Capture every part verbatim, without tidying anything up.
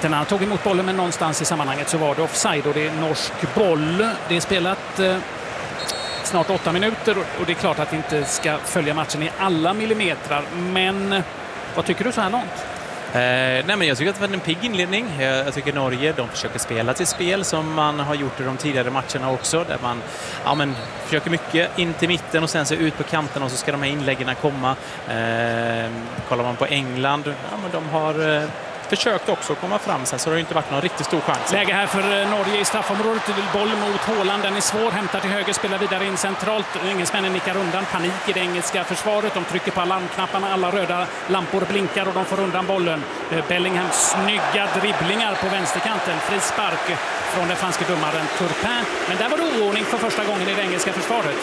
Inte när han tog emot bollen, men någonstans i sammanhanget så var det offside och det är norsk boll. Det är spelat eh, snart åtta minuter och det är klart att vi inte ska följa matchen i alla millimeter. Men vad tycker du så här långt? Eh, nej men jag tycker att det var en pigg inledning. Jag, jag tycker Norge, de försöker spela till spel som man har gjort i de tidigare matcherna också. Där man ja, men, försöker mycket in till mitten och sen så ut på kanten och så ska de här inläggen komma. Eh, kollar man på England, ja, men de har... Eh, försökt också komma fram sen så har det inte varit någon riktigt stor chans. Läge här för Norge i straffområdet. Boll mot Haaland. Den är svår. Hämtar till höger. Spelar vidare in centralt. Engelsmännen nickar undan. Panik i det engelska försvaret. De trycker på alarmknapparna. Alla röda lampor blinkar och de får undan bollen. Bellingham snygga dribblingar på vänsterkanten. Frispark från den franske domaren Turpin. Men där var det oordning för första gången i det engelska försvaret.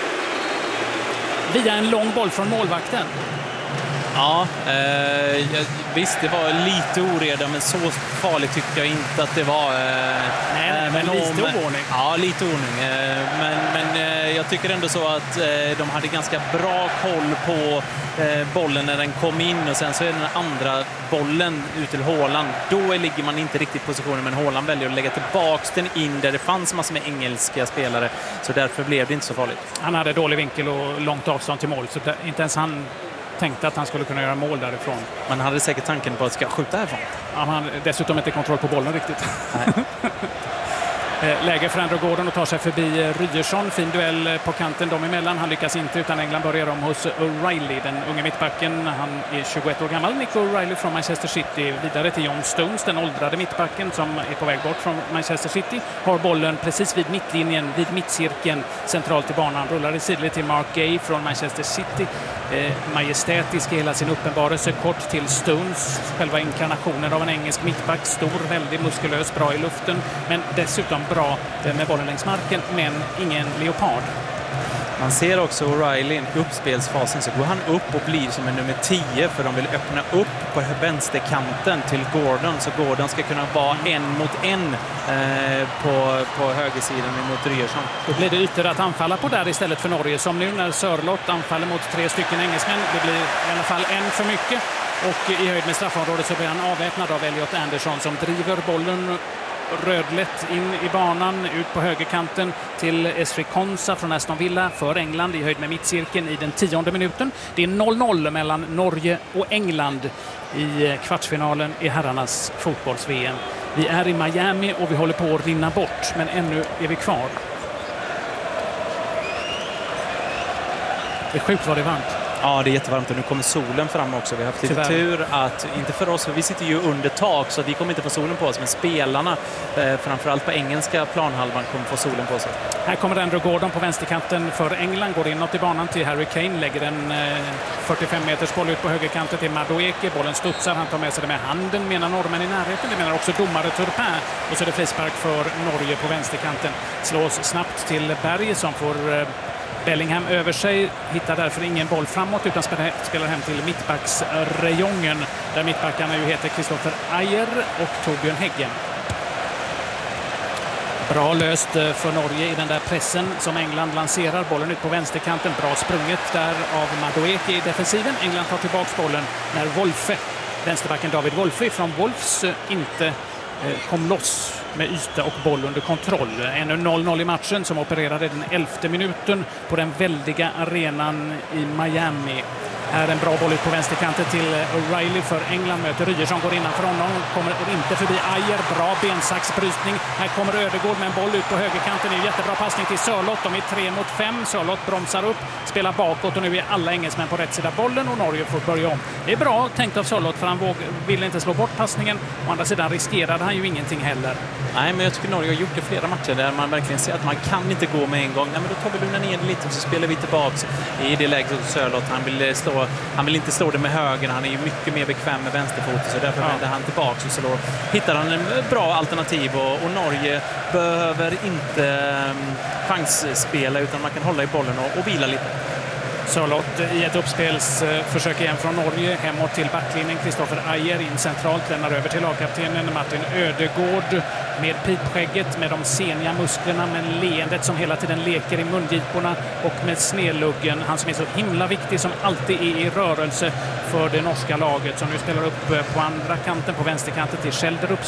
Via en lång boll från målvakten. Ja, eh, visst det var lite oreda men så farligt tyckte jag inte att det var. Eh, Nej, men, men lite oordning. Ja, lite ordning. Eh, men men eh, jag tycker ändå så att eh, de hade ganska bra koll på eh, bollen när den kom in och sen så är den andra bollen ut till Haaland. Då ligger man inte riktigt i positionen men Haaland väljer att lägga tillbaks den in där det fanns massor med engelska spelare så därför blev det inte så farligt. Han hade dålig vinkel och långt avstånd till mål så där, inte ens han tänkte att han skulle kunna göra mål därifrån. Man hade säkert tanken på att ska skjuta härifrån. Ja, han hade dessutom inte kontroll på bollen riktigt. Nej. Läge för Andrew Gordon och tar sig förbi Ryerson. Fin duell på kanten dem emellan. Han lyckas inte utan England börjar om hos O'Reilly. Den unge mittbacken, han är tjugoett år gammal. Nick O'Reilly från Manchester City. Vidare till John Stones, den åldrade mittbacken som är på väg bort från Manchester City. Har bollen precis vid mittlinjen, vid mittcirkeln, centralt i banan. Rullar i sidled till Mark Gay från Manchester City. Eh, majestätisk i hela sin uppenbarelse. Kort till Stones, själva inkarnationen av en engelsk mittback. Stor, väldigt muskulös, bra i luften. Men dessutom bra med bollen längs marken, men ingen leopard. Man ser också O'Reilly i uppspelsfasen så går han upp och blir som en nummer tio för de vill öppna upp på vänsterkanten till Gordon så Gordon ska kunna vara en mot en eh, på, på högersidan mot Ryerson. Då blir det ytor att anfalla på där istället för Norge som nu när Sörlott anfaller mot tre stycken engelsmän. Det blir i alla fall en för mycket och i höjd med straffområdet så blir han avväpnad av Elliot Anderson som driver bollen rödlätt in i banan, ut på högerkanten till Esri Konsa från Aston Villa för England i höjd med mittcirkeln i den tionde minuten. Det är noll noll mellan Norge och England i kvartsfinalen i herrarnas fotbolls-V M. Vi är i Miami och vi håller på att rinna bort, men ännu är vi kvar. Det är sjukt vad det är varmt. Ja, det är jättevarmt och nu kommer solen fram också. Vi har haft lite Tyvärr. tur att, inte för oss, för vi sitter ju under tak så vi kommer inte få solen på oss. Men spelarna, eh, framförallt på engelska planhalvan, kommer få solen på sig. Här kommer Andrew Gordon på vänsterkanten för England. Går inåt i banan till Harry Kane. Lägger en eh, fyrtiofem meters boll ut på högerkanten till Madueke. Bollen studsar. Han tar med sig det med handen, menar norrmän i närheten. Det menar också domare Turpin. Och så är det frispark för Norge på vänsterkanten. Slås snabbt till Berg som får... Eh, Bellingham över sig, hittar därför ingen boll framåt utan spelar hem till mittbacksrejongen där mittbackarna ju heter Christopher Ayer och Torbjörn Häggen. Bra löst för Norge i den där pressen som England lanserar. Bollen ut på vänsterkanten, bra sprunget där av Madueke i defensiven. England tar tillbaks bollen när Wolfe, vänsterbacken David Wolfe från Wolves, inte kom loss med yta och boll under kontroll. Ännu noll noll i matchen som opererade den elfte minuten på den väldiga arenan i Miami. Här en bra boll ut på vänsterkanten till O'Reilly för England. Möter Ryerson, går innanför honom. Kommer inte förbi Ayer. Bra bensaxbrytning. Här kommer Ödegård med en boll ut på högerkanten. Det är en jättebra passning till Sörlott. De är tre mot fem. Sörlott bromsar upp, spelar bakåt och nu är alla engelsmän på rätt sida bollen och Norge får börja om. Det är bra tänkt av Sörlott för han våg, ville inte slå bort passningen. Å andra sidan riskerade han ju ingenting heller. Nej, men jag tycker Norge har gjort det flera matcher där man verkligen ser att man kan inte gå med en gång. Nej, men då tar vi lugna ner det lite och så spelar vi tillbaks i det läget som Sörlott. Han vill slå Han vill inte slå det med höger, han är ju mycket mer bekväm med vänsterfoten så därför ja. vänder han tillbaka och så då hittar han en bra alternativ och, och Norge behöver inte um, chansspela utan man kan hålla i bollen och, och vila lite. Sörlott i ett uppspelsförsök igen från Norge hemåt till backlinjen. Christopher Ayer in centralt, lämnar över till lagkaptenen Martin Ödegård med pipskägget, med de seniga musklerna, med leendet som hela tiden leker i mungiporna och med snedluggen. Han som är så himla viktig, som alltid är i rörelse för det norska laget som nu spelar upp på andra kanten, på vänsterkanten till Schelderup